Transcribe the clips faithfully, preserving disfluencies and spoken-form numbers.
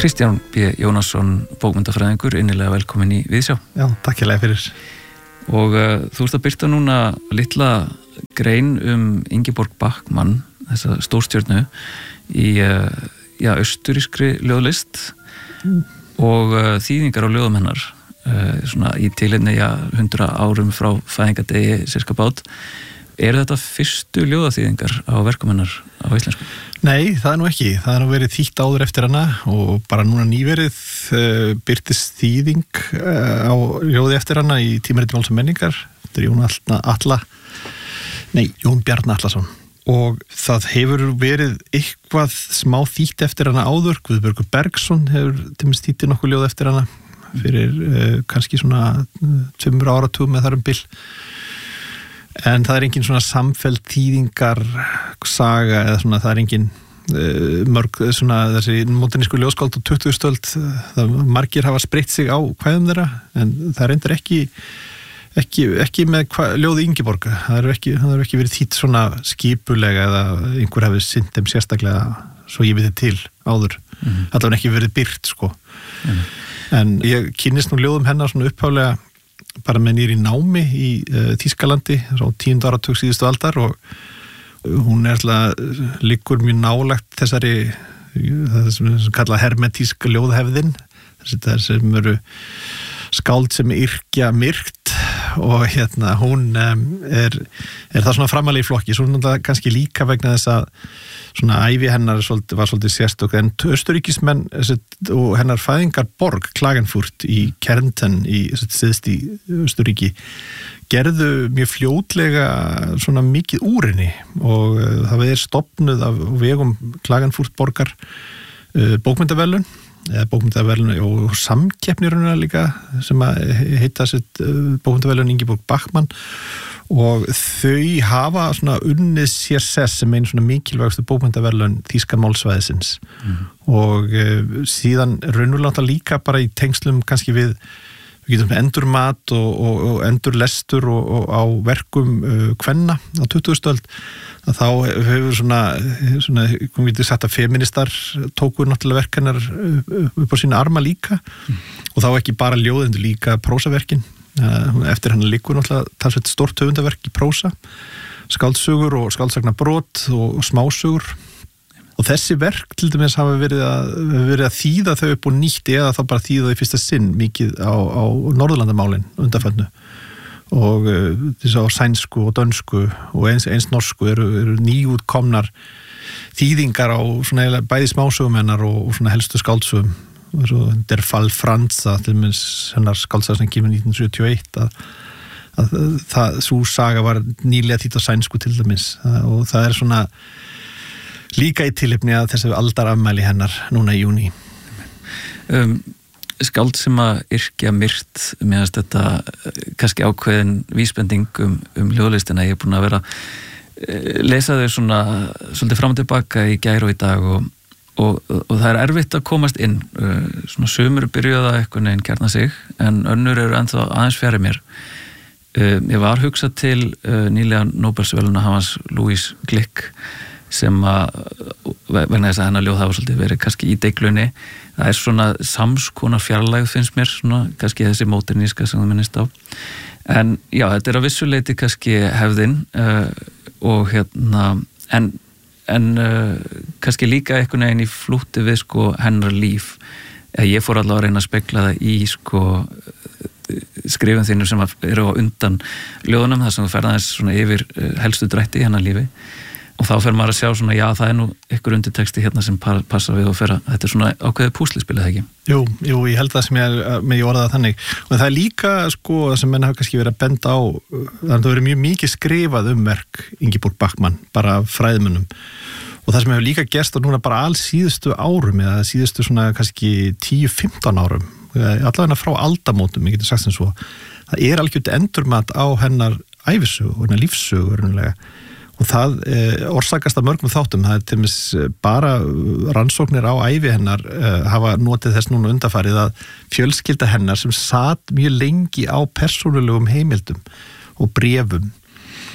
Kristján B. Jónasson, bókmyndafræðingur, innilega velkomin í Viðsjá. Já, takk hérlega fyrir. Og uh, þú ert að birta núna litla grein um Ingeborg Bachmann, þessa stórstjörnu, í uh, já, austurískri ljóðlist mm. og uh, þýðingar á ljóðum hennar, uh, svona í tilefni ja, hundra árum frá fæðingadegi sirka bát. Er þetta fyrstu ljóðaþýðingar á verkum hennar á íslensku? Nei, það er nú ekki. Það er nú verið þýtt áður eftir hana og bara núna nýverið uh, birtist þýðing uh, á ljóði eftir hana í Tímariti Máls og menningar. Þetta er Jón Alla, nei, Jón Bjarni Atlason. Og það hefur verið eitthvað smá þýtt eftir hana áður. Guðbergur Bergsson hefur tímist þýtti nokkuð ljóð eftir hana fyrir uh, kannski svona tveimur áratugum með þar um bil. En það er engin svona samfelld þýðingar saga eða svona, það er engin uh, mörg svona þessi módernísku ljóðskáld og tuttugustu öld, það margir hafa spreytt sig á kvæðum þeirra, en það reyndar ekki ekki, ekki með hva, ljóði Ingeborg, það er ekki, það er ekki verið þýtt svona skipulega eða einhver hafi sinnt þeim sérstaklega svo ég veit til áður, mm-hmm. allavega ekki verið byrt sko, mm-hmm. en ég kynnist nú ljóðum hennar svona upphaflega bara með nýri námi í uh, Þýskalandi, svo tíundu áratug síðustu aldar og hún er alltaf liggur mjög nálægt þessari, það sem kallað hermetíska ljóðhefðin, þessar sem eru skáld sem yrkja myrkt og hérna hún um, er, er það svona framalega í flokki, svo náttúrulega kannski líka vegna þess að svona ævi hennar svolítið, var svolítið sérstök, en östuríkismenn og hennar fæðingarborg Klagenfurt í Kärnten í syðst í Östuríki gerðu mjög fljótlega svona mikið úr henni og uh, það er stofnuð af vegum Klagenfurt borgar uh, bókmyndaverðlaun eða bókmyndaverðlaun og samkeppniruna líka sem að heita sitt uh, bókmyndaverðlaun Ingeborg Bachmann og þau hafa svona unnið sér sess sem einu svona mikilvægstu bókmyndaverðlaun þýska málsvæðisins mm. og uh, síðan raunverulega líka bara í tengslum kannski við við getum endurmat og, og, og endurlestur og, og á verkum uh, kvenna á tuttugustu öld að þá hefur svona, svona kom við sagt að feministar tóku náttúrulega verk hennar upp á sína arma líka mm. og þá ekki bara ljóðendur líka prósaverkin eftir hann liggur náttúrulega talsveit stórt höfundaverk í prósa skáldsögur og skáldsagnabrot og, og smásögur og þessi verk til dæmis hafa verið að, verið að þýða þau upp og nýtt eða þá bara þýða þau í fyrsta sinn mikið á, á Norðurlandamálin undanfönnu og þess að á sænsku og dönsku og eins, eins norsku eru, eru nýútkomnar þýðingar á svona bæði smásögum hennar og, og svona helstu skáldsögum Der Fall Franza til dæmis hennar skáldsaga sem kemur nítján hundruð sjötíu og eitt að, að það, sú saga var nýlega þýdd á sænsku til dæmis og það er svona líka í tilefni að þessu aldarafmæli hennar núna í júní. Um, skáld sem að yrkja myrt meðan þetta kannski ákveðin vísbending um, um ljóðlistina. Ég er búin að vera lesa þau svona svolítið fram og tilbaka í gær og í dag og, og, og það er erfitt að komast inn. Svona sumur byrjuða eitthvað neginn kjarna sig en önnur eru ennþá aðeins fjari mér. Ég var hugsað til nýlega Nóbelsverðlauna hafans Louise Glück sem að vegna þess að hennar ljóð hafa svolítið verið kannski í deiglunni. Það er svona samskonar fjarlægð finnst mér, svona kannski þessi móderníska sem það minnist á. En já, þetta er að vissuleiti kannski hefðin uh, og hérna, en, en uh, kannski líka einhvern veginn í flútti við sko hennar líf. Ég fór allavega að reyna að spegla það í sko skrifum þínu sem eru á undan ljóðunum, þar sem þú ferðaðist svona yfir helstu drætti í hennar lífi. Og þá fer maður að sjá svona, já, það er nú ykkur undirteksti hérna sem passa við og fer að, þetta er svona ákveðið púslispil, eða ekki? Jú, jú, ég held það sem ég, með ég orðaði þannig. Og það er líka, sko, sem menn hafa kannski verið að benda á, þannig að það verið mjög mikið skrifað um verk Ingeborg Bachmann, bara fræðmönnum. Og það sem hefur líka gerst á núna bara alls síðustu árum, eða síðustu svona kannski tíu til fimmtán árum, allavega frá aldamótum, ég getur sagt sem svo, það er algjört endurmat á hennar ævisögu og hennar lífssögu, raunlega. Og það eh, orsakast af mörgum þáttum, það er til dæmis bara rannsóknir á ævi hennar eh, hafa notið þess núna undanfarið að fjölskylda hennar sem sat mjög lengi á persónulegum heimildum og bréfum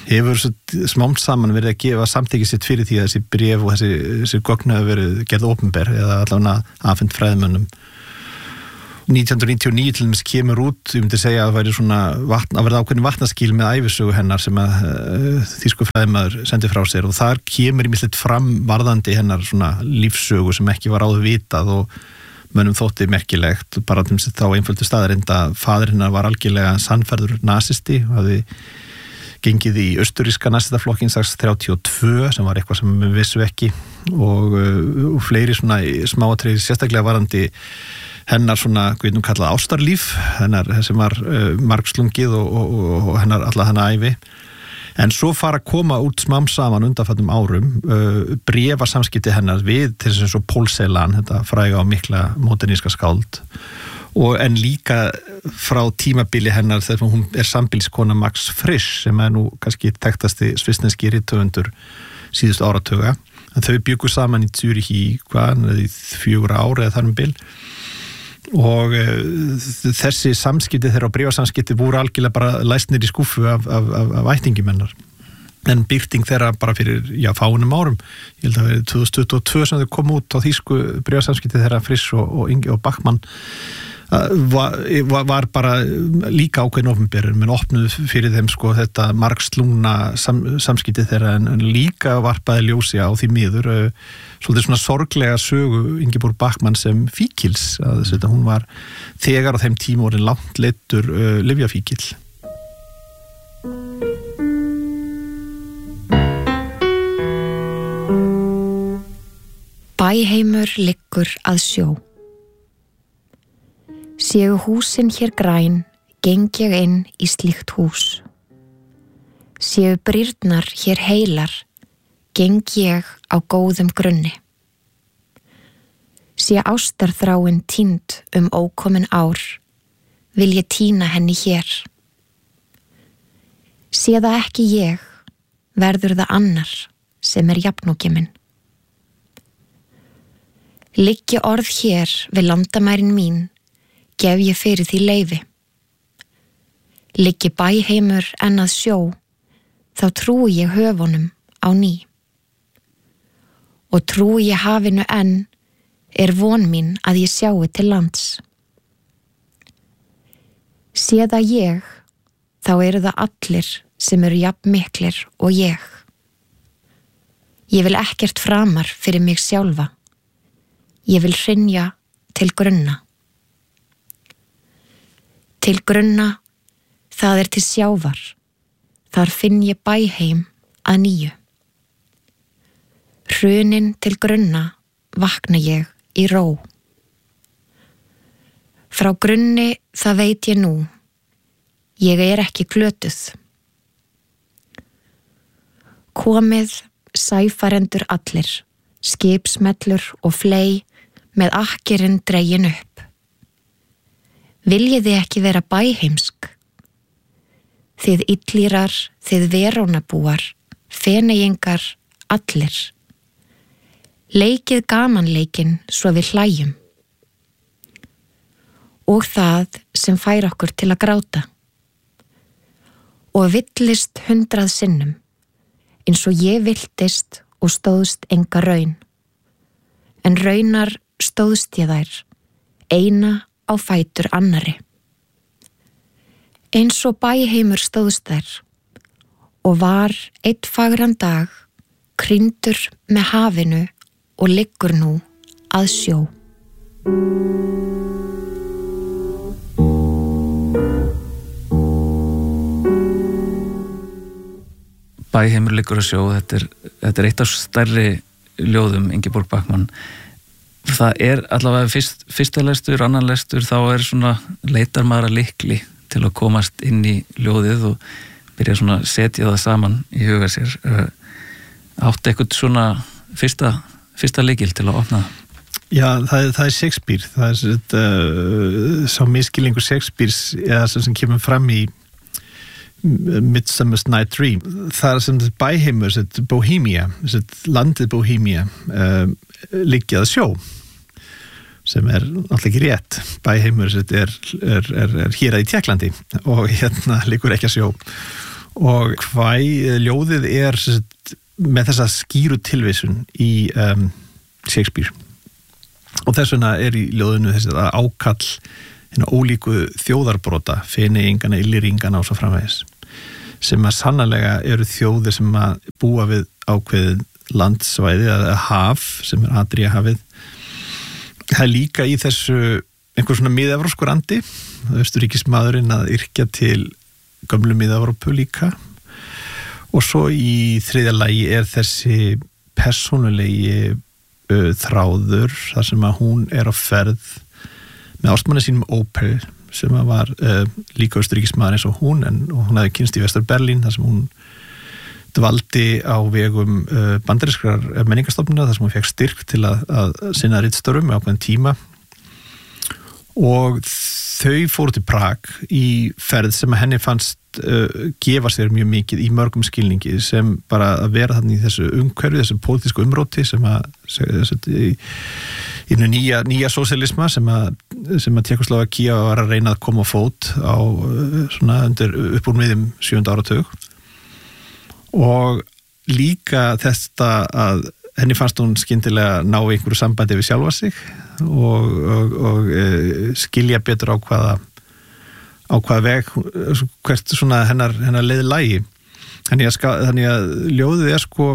hefur smámt saman verið að gefa samþykki sitt fyrir því að þessi bréf og þessi, þessi gögn hafa verið gerð opinber eða allavega afhent fræðimönnum. nítján hundruð níutíu og níu til dæmis kemur út, ég myndi segja að það væri svona vatn, að verða ákveðin vatnaskil með ævisögu hennar sem að uh, þýsku fræðimaður sendi frá sér og þar kemur ímislegt fram varðandi hennar svona lífsögu sem ekki var áður vitað og mönnum þótti merkilegt, bara til þess að þá einföldu staðarind að faðir hennar var algjörlega sannfærður nasisti og hafði gengið í austuríska nasistaflokkin sagst þrjátíu og tvö sem var eitthvað sem við vissu ekki og, uh, og fleiri svona smáatriði sérstaklega varðandi hennar svona, hvað nú kallað ástarlíf, hennar sem var uh, margslungið og, og, og hennar alla hennar ævi. En svo fara að koma út smám saman undanfættum árum uh, bréfa samskipti hennar við til þess að Paul Celan, þetta fræga og mikla moderníska skáld og en líka frá tímabili hennar þegar hún er sambýliskona Max Frisch sem er nú kannski þekktasti svissneski rithöfundur síðustu áratuga. En þau bjuggu saman í Zürich í hvað, í fjögur ár eða þar um bil. Og uh, þessi samskipti þeirra og bréfasamskipti voru algjörlega bara læsnir í skúffu af, af, af, af ættingum hennar en byrting þeirra bara fyrir já, fáunum árum ég held að það verið tvö þúsund tuttugu og tvö sem þau kom út á þýsku bréfasamskipti þeirra Frisch og, og Inge og Bachmann uh, var, var bara líka ákveðin opinber menn opnuð fyrir þeim sko þetta margslungna sam, samskipti þeirra en, en líka varpaði ljósi á því miður uh, svolítið svona sorglega sögu Ingeborg Bachmann sem fíkils að þess að hún var þegar á þeim tíma orðin langt leiddur uh, lyfjafíkil. Bæheimur liggur að sjó. Séu húsin hér græn, geng ég inn í slíkt hús. Séu brýrnar hér heilar, geng ég á góðum grunni. Sé ástarþráin týnd um ókomin ár, vil ég týna henni hér. Sé það ekki ég, verður það annar sem er jafnóki minn. Liggi orð hér við landamærin mín, gef ég fyrir því leyfi. Liggi bæheimur enn að sjó, þá trúi ég höfunum á ný. Og trúi ég hafinu enn, er von mín að ég sjái til lands. Sé það ég, þá eru það allir sem eru jafn miklir og ég. Ég vil ekkert framar fyrir mig sjálfa. Ég vil hrynja til grunna. Til grunna, það er til sjávar. Þar finn ég bæheim að nýju. Hrunin til grunna vakna ég í ró. Frá grunni það veit ég nú, ég er ekki glötuð. Komið sæfarendur allir, skipsmellur og fley með akkirinn dregin upp. Viljiði ekki vera bæheimsk? Þið illýrar, þið verónabúar, feneyingar, allir. Leikið gamanleikin svo við hlæjum. Og það sem fær okkur til að gráta. Og villist hundrað sinnum, eins og ég villtist og stóðst enga raun. En raunar stóðst ég þær, eina á fætur annari. Eins og bæheimur stóðst þær, og var einn fagran dag, krýndur með hafinu og liggur nú að sjó. Bæheimur liggur að sjó, þetta er, þetta er eitt af stærri ljóðum Ingeborg Bachmann. Það er allavega fyrst, fyrsta lestur, annan lestur, þá er svona leitar maður að lykli til að komast inn í ljóðið og byrja svona að setja það saman í huga sér. Átti eitthvað svona fyrsta, fyrsta lykil til að opna það? Já, það, það er Shakespeare, það er þetta, uh, sá miskilningur Shakespeares eða sem, sem kemur fram í Midsummer's Night Dream. Það er sem þetta bæheimur, þetta Bohemia, þetta landið Bohemia uh, liggja að sjó sem er náttúrulega ekki rétt. Bæheimur þetta er, er, er, er hér að í Tékklandi og hérna liggur ekki að sjó og hvað ljóðið er með þessa skýru tilvísun í um, Shakespeare og þess vegna er í ljóðinu þessi ákall hérna ólíku þjóðarbrota, Feneyingana, Illýringana og svo framvegis sem að sannarlega eru þjóðir sem að búa við ákveðin landsvæði eða haf sem er Adríahafið. Það er líka í þessu einhver svona miðevrópskur andi, Austurríkismaðurinn að yrkja til gömlu miðevrópu líka og svo í þriðja lagi er þessi persónulegi uh, þráður þar sem að hún er á ferð með ástmanni sínum Opel sem að var uh, líka Austurríkismaður eins og hún en og hún hafði kynst í Vestur-Berlín þar sem hún dvaldi á vegum uh, bandarískrar menningarstofnunar þar sem hún fekk styrk til að, að sinna ritstörfum með ákveðin tíma og þau fóru til Prag í ferð sem að henni fannst uh, gefa sér mjög mikið í mörgum skilningi sem bara að vera þannig í þessu umhverfi, þessu pólitísku umróti sem að þessu, í, í nýja, nýja sósíalisma sem að, sem að Tékkóslóvakía var að reyna að koma á fót á svona undir upp úr miðjum sjöunda áratug og líka þetta að henni fannst hún skyndilega ná einhverju sambandi við sjálfa sig og, og, og e, skilja betur á hvaða á hvaða veg hvert svona hennar, hennar leið lægi þannig að, þannig að ljóðið er sko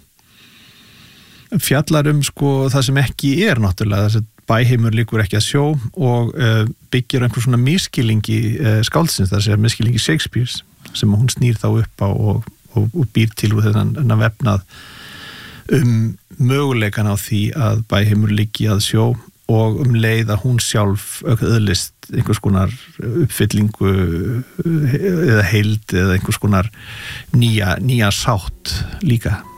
fjallar um sko það sem ekki er náttúrulega þess að bæheimur líkur ekki að sjó og e, byggir einhver svona miskilningi e, skáldsins þar sem miskilningi Shakespeares sem hún snýr þá upp á og, og, og býr til úr þennan, þennan vefnað um möguleikan á því að bæheimur liggi að sjó og um leið að hún sjálf öðlist einhvers konar uppfyllingu eða heild eða einhvers konar nýja, nýja sátt líka.